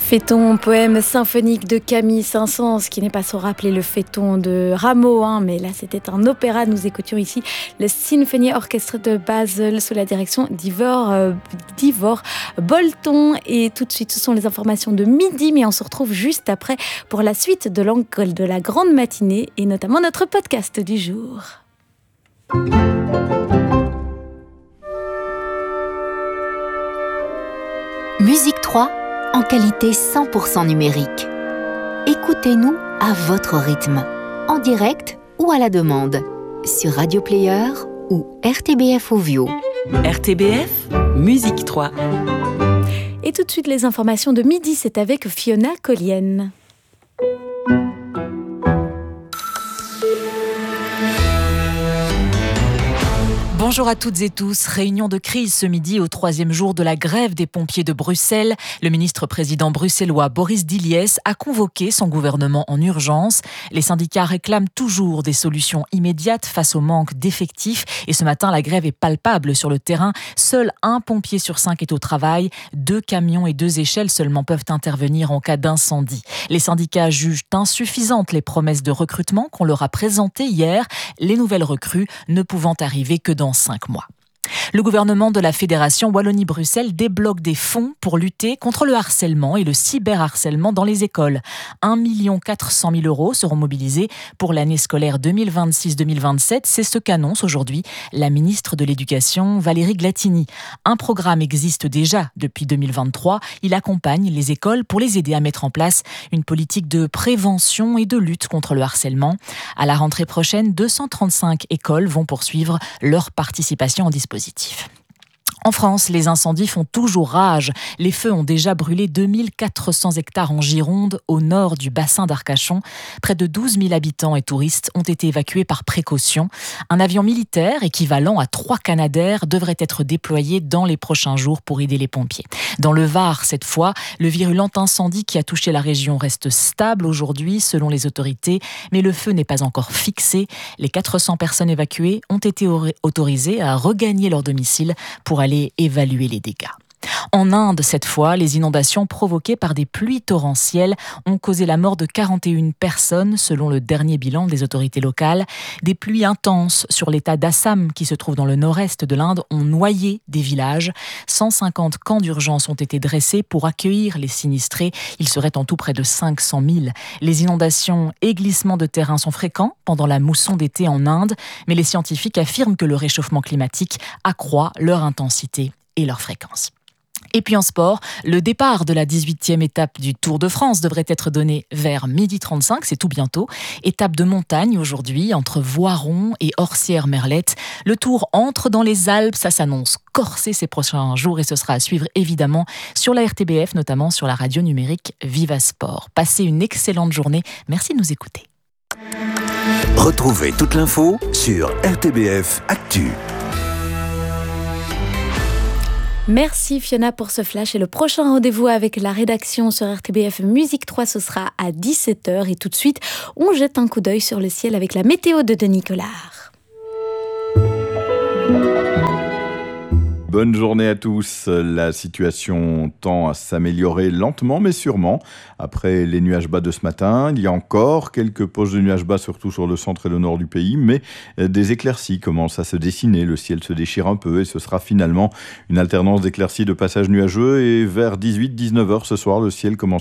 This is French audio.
Phaéton, poème symphonique de Camille Saint-Saëns, qui n'est pas sans rappeler le Phaéton de Rameau, mais là c'était un opéra. Nous écoutions ici le Symphonie Orchestre de Basel sous la direction d'Ivor Bolton. Et tout de suite, ce sont les informations de midi, mais on se retrouve juste après pour la suite de l'Angle de la grande matinée et notamment notre podcast du jour. Musique 3 en qualité 100% numérique. Écoutez-nous à votre rythme, en direct ou à la demande, sur Radio Player ou RTBF Ovio. RTBF, Musique 3. Et tout de suite, les informations de midi, c'est avec Fiona Collienne. Bonjour à toutes et tous. Réunion de crise ce midi au 3e jour de la grève des pompiers de Bruxelles. Le ministre-président bruxellois Boris Diliès a convoqué son gouvernement en urgence. Les syndicats réclament toujours des solutions immédiates face au manque d'effectifs. Et ce matin, la grève est palpable sur le terrain. Seul un pompier sur 5 est au travail. 2 camions et 2 échelles seulement peuvent intervenir en cas d'incendie. Les syndicats jugent insuffisantes les promesses de recrutement qu'on leur a présentées hier. Les nouvelles recrues ne pouvant arriver que dans 5 mois. Le gouvernement de la Fédération Wallonie-Bruxelles débloque des fonds pour lutter contre le harcèlement et le cyberharcèlement dans les écoles. 1 400 000 € seront mobilisés pour l'année scolaire 2026-2027. C'est ce qu'annonce aujourd'hui la ministre de l'Éducation, Valérie Glatini. Un programme existe déjà depuis 2023. Il accompagne les écoles pour les aider à mettre en place une politique de prévention et de lutte contre le harcèlement. À la rentrée prochaine, 235 écoles vont poursuivre leur participation en dispositif. En France, les incendies font toujours rage. Les feux ont déjà brûlé 2400 hectares en Gironde, au nord du bassin d'Arcachon. Près de 12 000 habitants et touristes ont été évacués par précaution. Un avion militaire équivalent à 3 Canadair devrait être déployé dans les prochains jours pour aider les pompiers. Dans le Var, cette fois, le virulent incendie qui a touché la région reste stable aujourd'hui, selon les autorités, mais le feu n'est pas encore fixé. Les 400 personnes évacuées ont été autorisées à regagner leur domicile pour aller évaluer les dégâts. En Inde, cette fois, les inondations provoquées par des pluies torrentielles ont causé la mort de 41 personnes, selon le dernier bilan des autorités locales. Des pluies intenses sur l'état d'Assam, qui se trouve dans le nord-est de l'Inde, ont noyé des villages. 150 camps d'urgence ont été dressés pour accueillir les sinistrés. Il serait en tout près de 500 000. Les inondations et glissements de terrain sont fréquents pendant la mousson d'été en Inde, mais les scientifiques affirment que le réchauffement climatique accroît leur intensité et leur fréquence. Et puis en sport, le départ de la 18e étape du Tour de France devrait être donné vers 12h35, c'est tout bientôt. Étape de montagne aujourd'hui entre Voiron et Orsières-Merlette. Le Tour entre dans les Alpes, ça s'annonce corsé ces prochains jours et ce sera à suivre évidemment sur la RTBF, notamment sur la radio numérique Viva Sport. Passez une excellente journée, merci de nous écouter. Retrouvez toute l'info sur RTBF Actu. Merci Fiona pour ce flash et le prochain rendez-vous avec la rédaction sur RTBF Musique 3, ce sera à 17h et tout de suite, on jette un coup d'œil sur le ciel avec la météo de Denis Collard. Bonne journée à tous. La situation tend à s'améliorer lentement mais sûrement. Après les nuages bas de ce matin, il y a encore quelques poches de nuages bas, surtout sur le centre et le nord du pays, mais des éclaircies commencent à se dessiner. Le ciel se déchire un peu et ce sera finalement une alternance d'éclaircies de passages nuageux. Et vers 18-19h ce soir, le ciel commence